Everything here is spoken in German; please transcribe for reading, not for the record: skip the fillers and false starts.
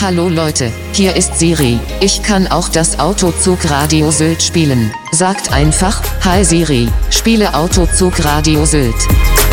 Hallo Leute, hier ist Siri. Ich kann auch das Autozug Radio Sylt spielen. Sagt einfach, Hi Siri, spiele Autozug Radio Sylt.